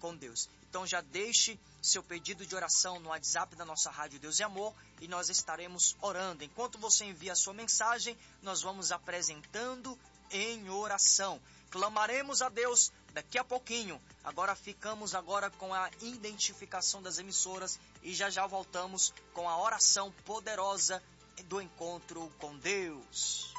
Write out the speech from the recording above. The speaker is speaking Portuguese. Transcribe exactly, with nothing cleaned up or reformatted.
com Deus. Então já deixe seu pedido de oração no WhatsApp da nossa Rádio Deus e Amor e nós estaremos orando. Enquanto você envia a sua mensagem, nós vamos apresentando em oração. Clamaremos a Deus daqui a pouquinho. Agora ficamos agora com a identificação das emissoras e já já voltamos com a oração poderosa do encontro com Deus.